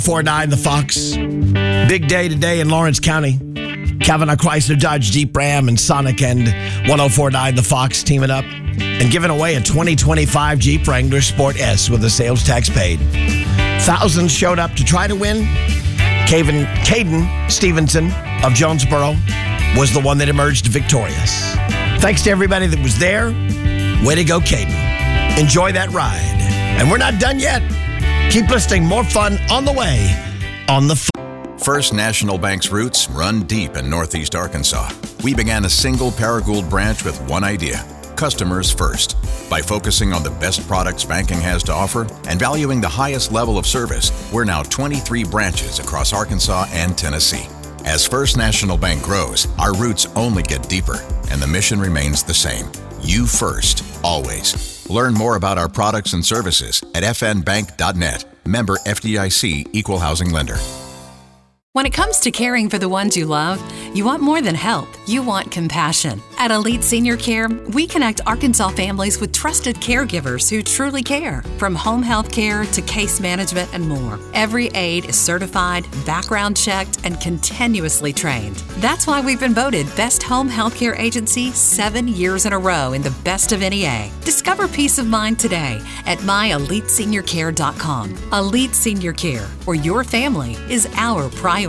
49 The Fox. Big day today in Lawrence County. Kavanaugh Chrysler Dodge Jeep Ram and Sonic and 1049 The Fox teaming up and giving away a 2025 Jeep Wrangler Sport S with a sales tax paid. Thousands showed up to try to win. Caden Stevenson of Jonesboro was the one that emerged victorious. Thanks to everybody that was there. Way to go, Caden. Enjoy that ride. And we're not done yet. Keep listening. More fun on the way on the First National Bank's roots run deep in Northeast Arkansas. We began a single Paragould branch with one idea: customers first. By focusing on the best products banking has to offer and valuing the highest level of service, we're now 23 branches across Arkansas and Tennessee. As First National Bank grows, our roots only get deeper, and the mission remains the same. You first, always. Learn more about our products and services at fnbank.net. Member FDIC Equal Housing Lender. When it comes to caring for the ones you love, you want more than help. You want compassion. At Elite Senior Care, we connect Arkansas families with trusted caregivers who truly care. From home health care to case management and more. Every aide is certified, background checked, and continuously trained. That's why we've been voted Best Home Healthcare Agency 7 years in a row in the Best of NEA. Discover peace of mind today at myeliteseniorcare.com. Elite Senior Care, where your family is our priority.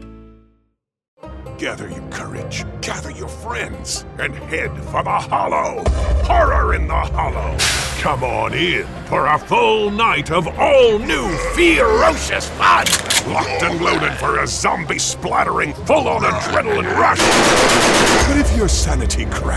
Gather your courage, gather your friends, and head for the Hollow. Horror in the Hollow. Come on in for a full night of all-new ferocious fun. Locked and loaded for a zombie-splattering, full-on adrenaline rush. But if your sanity crashes,